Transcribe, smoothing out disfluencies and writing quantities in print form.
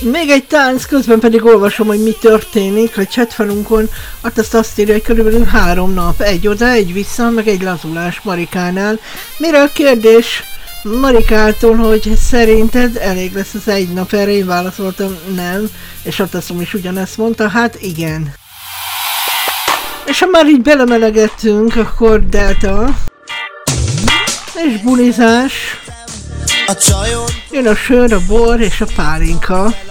Még egy tánc, közben pedig olvasom, hogy mi történik. A chatfalunkon azt írja, hogy körülbelül 3 nap. Egy oda, egy vissza, meg egy lazulás Marikánál. Mire a kérdés Marikától, hogy szerinted elég lesz az egy nap? Erre én válaszoltam nem, és Ataszom is ugyanezt mondta, hát igen. És ha már így belemelegettünk, akkor Delta és bulizás. Jön a sör, a bor és a pálinka.